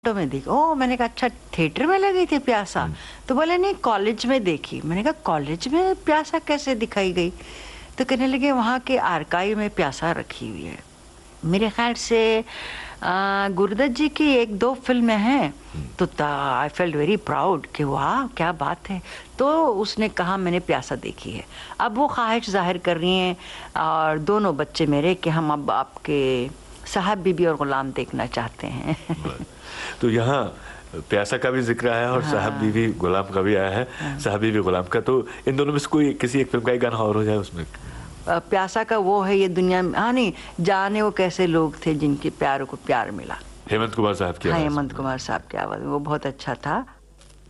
तो में देखी। ओह, मैंने कहा अच्छा थिएटर में लगी थी प्यासा? तो बोले नहीं, कॉलेज में देखी। मैंने कहा कॉलेज में प्यासा कैसे दिखाई गई? तो कहने लगे वहाँ के आर्काइव में प्यासा रखी हुई है। मेरे ख्याल से गुरुदत्त जी की एक दो फिल्में हैं। तो आई फेल्ट वेरी प्राउड कि वाह क्या बात है। तो उसने कहा मैंने प्यासा देखी है। अब वो ख्वाहिश जाहिर कर रही हैं और दोनों बच्चे मेरे कि हम अब आपके साहब बीबी और गुलाम देखना चाहते हैं। तो यहाँ प्यासा का भी जिक्र आया और साहब बीबी गुलाम का भी आया है। साहब बीबी गुलाम का, तो इन दोनों में से कोई किसी एक फिल्म का ही गाना और हो जाए उसमें। प्यासा का वो है ये दुनिया में, हाँ नहीं, जाने वो कैसे लोग थे जिनके प्यारों को प्यार मिला। हेमंत कुमार साहब की आवाज। हाँ, हेमंत कुमार साहब की आवाज, वो बहुत अच्छा था।